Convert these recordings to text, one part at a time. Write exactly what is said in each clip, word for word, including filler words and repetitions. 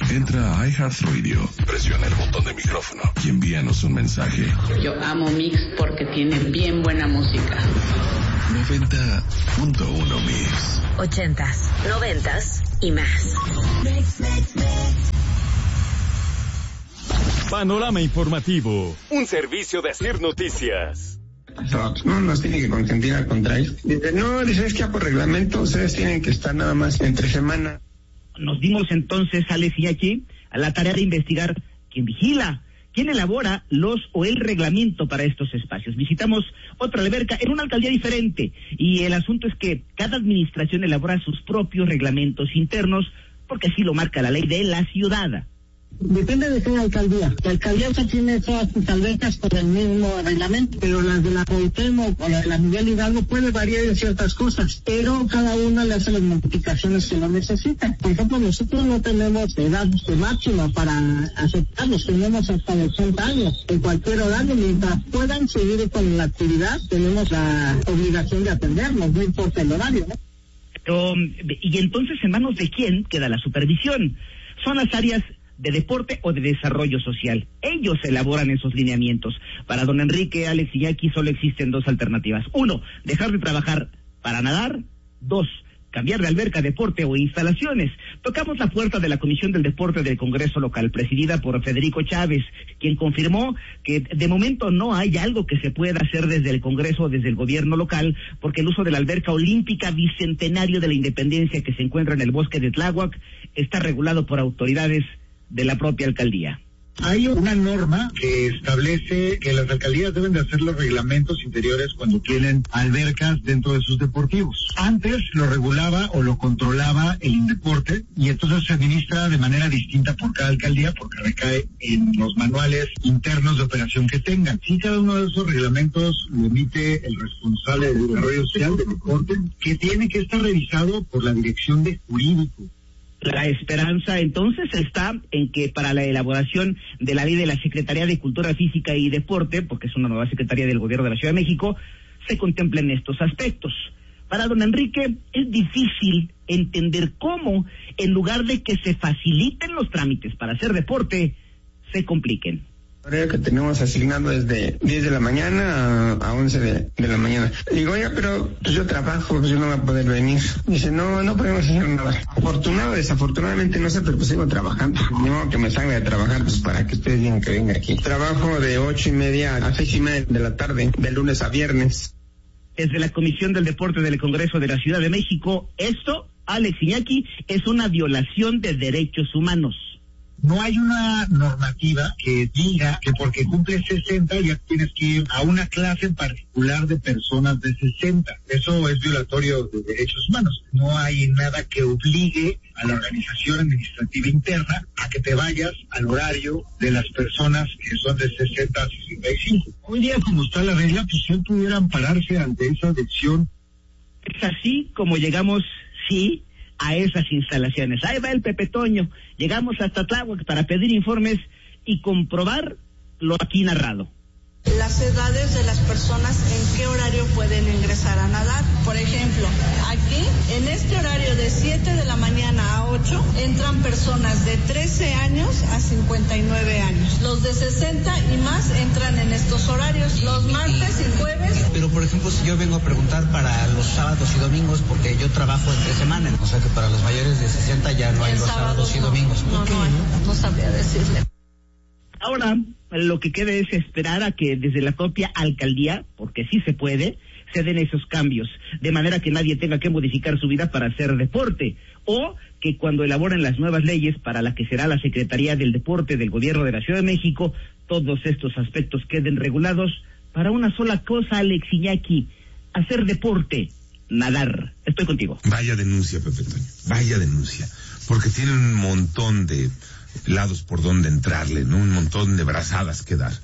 Entra a iHeartRadio, presiona el botón de micrófono y envíanos un mensaje. Yo amo Mix porque tiene bien buena música. noventa punto uno Mix. Ochentas, noventas y más. Mix, mix, mix. Panorama informativo, un servicio de Asir Noticias. No nos tiene que consentir, al contrario. Dice, no, dice, es que por reglamento ustedes tienen que estar nada más entre semana. Nos dimos entonces, Alex y aquí, a la tarea de investigar quién vigila, quién elabora los o el reglamento para estos espacios. Visitamos otra alberca en una alcaldía diferente y el asunto es que cada administración elabora sus propios reglamentos internos porque así lo marca la ley de la ciudad. Depende de cada alcaldía. La alcaldía ya tiene todas sus albercas con el mismo reglamento, pero las de la Cuauhtémoc o la de la Miguel Hidalgo puede variar en ciertas cosas, pero cada una le hace las modificaciones que lo necesitan. Por ejemplo, nosotros no tenemos edad máxima para aceptarlos, tenemos hasta ochenta años, en cualquier horario, mientras puedan seguir con la actividad, tenemos la obligación de atendernos, no importa el horario, ¿no? Pero, ¿y entonces en manos de quién queda la supervisión? Son las áreas de deporte o de desarrollo social. Ellos elaboran esos lineamientos. Para don Enrique, Alex y Jackie solo existen dos alternativas. Uno, dejar de trabajar para nadar. Dos, cambiar de alberca, deporte o instalaciones. Tocamos la puerta de la Comisión del Deporte del Congreso Local, presidida por Federico Chávez, quien confirmó que de momento no hay algo que se pueda hacer desde el Congreso o desde el gobierno local, porque el uso de la alberca olímpica bicentenario de la Independencia que se encuentra en el bosque de Tláhuac está regulado por autoridades de la propia alcaldía. Hay una norma que establece que las alcaldías deben de hacer los reglamentos interiores cuando tienen albercas dentro de sus deportivos. Antes lo regulaba o lo controlaba el Indeporte y entonces se administra de manera distinta por cada alcaldía porque recae en los manuales internos de operación que tengan. Sí, cada uno de esos reglamentos lo emite el responsable de desarrollo social del deporte, que tiene que estar revisado por la dirección de jurídico. La esperanza entonces está en que para la elaboración de la ley de la Secretaría de Cultura Física y Deporte, porque es una nueva Secretaría del Gobierno de la Ciudad de México, se contemplen estos aspectos. Para don Enrique es difícil entender cómo, en lugar de que se faciliten los trámites para hacer deporte, se compliquen. El horario que tenemos asignado es de diez de la mañana a, a once de, de la mañana. Digo, oiga, pero pues yo trabajo, pues yo no voy a poder venir. Dice, no, no podemos hacer nada. Afortunado, desafortunadamente, no sé, pero pues sigo trabajando. Ni modo que me salga de trabajar, pues para que ustedes digan que venga aquí. Trabajo de ocho y media a seis y media de la tarde, de lunes a viernes. Desde la Comisión del Deporte del Congreso de la Ciudad de México, esto, Alex Iñaki, es una violación de derechos humanos. No hay una normativa que diga que porque cumples sesenta ya tienes que ir a una clase en particular de personas de sesenta. Eso es violatorio de derechos humanos. No hay nada que obligue a la organización administrativa interna a que te vayas al horario de las personas que son de sesenta a sesenta y cinco. Hoy día, como está la regla, pues si pudieran pararse ante esa decisión. Es así como llegamos, sí, a esas instalaciones. Ahí va el Pepe Toño. Llegamos hasta Tláhuac para pedir informes y comprobar lo aquí narrado. Las edades de las personas, en qué horario pueden ingresar a nadar. Por ejemplo, aquí, en este horario de siete de la mañana a ocho, entran personas de trece años a cincuenta y nueve años. Los de sesenta y más entran en estos horarios, los martes y jueves. Pero, por ejemplo, si yo vengo a preguntar para los sábados y domingos, porque yo trabajo entre semana, o sea que para los mayores de sesenta ya no hay los sábados y domingos. No, no, no, no sabría decirle. Ahora, lo que queda es esperar a que desde la propia alcaldía, porque sí se puede, se den esos cambios, de manera que nadie tenga que modificar su vida para hacer deporte, o que cuando elaboren las nuevas leyes para la que será la Secretaría del Deporte del Gobierno de la Ciudad de México, todos estos aspectos queden regulados para una sola cosa, Alex Iñaki, hacer deporte, nadar. Estoy contigo. Vaya denuncia, Pepe Toño, vaya denuncia, porque tiene un montón de lados por donde entrarle, ¿no? Un montón de brazadas que dar.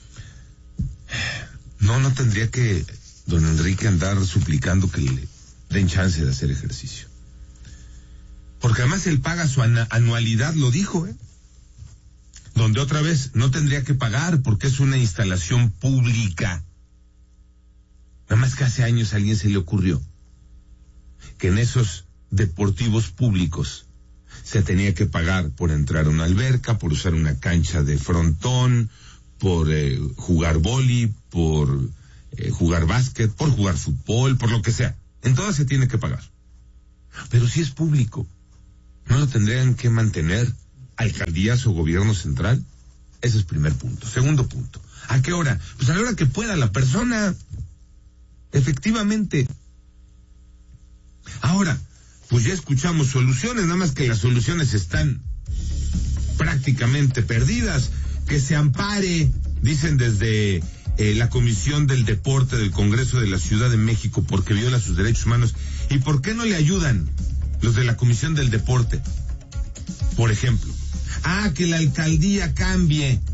No, no tendría que don Enrique andar suplicando que le den chance de hacer ejercicio. Porque además él paga su an- anualidad, lo dijo, ¿eh? Donde otra vez no tendría que pagar porque es una instalación pública. Nada más que hace años a alguien se le ocurrió que en esos deportivos públicos se tenía que pagar por entrar a una alberca, por usar una cancha de frontón, por eh, jugar vóley, por eh, jugar básquet, por jugar fútbol, por lo que sea. En todas se tiene que pagar. Pero si es público, ¿no lo tendrían que mantener alcaldías o gobierno central? Ese es primer punto. Segundo punto, ¿a qué hora? Pues a la hora que pueda la persona. Efectivamente. Ahora, pues ya escuchamos soluciones, nada más que las soluciones están prácticamente perdidas. Que se ampare, dicen desde eh, la Comisión del Deporte del Congreso de la Ciudad de México, porque viola sus derechos humanos. ¿Y por qué no le ayudan los de la Comisión del Deporte? Por ejemplo, ah, que la alcaldía cambie